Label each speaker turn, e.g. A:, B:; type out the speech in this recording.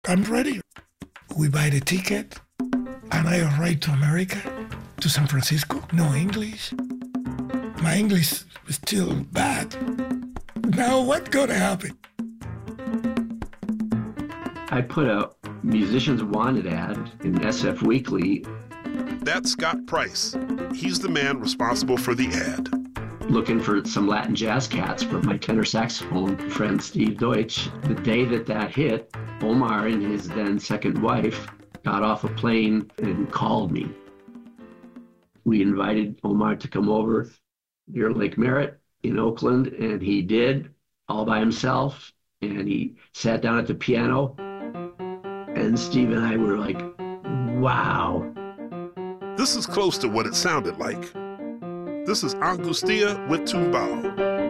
A: I'm ready. We buy the ticket, and I arrive to America, to San Francisco. No English. My English is still bad. Now what's gonna happen?
B: I put a Musicians Wanted ad in SF Weekly.
C: That's Scott Price. He's the man responsible for the ad.
B: Looking for some Latin jazz cats for my tenor saxophone friend Steve Deutsch. The day that hit, Omar and his then second wife got off a plane and called me. We invited Omar to come over near Lake Merritt in Oakland, and he did, all by himself, and he sat down at the piano, and Steve and I were like, wow.
C: This is close to what it sounded like. This is Angustia with Tumbao.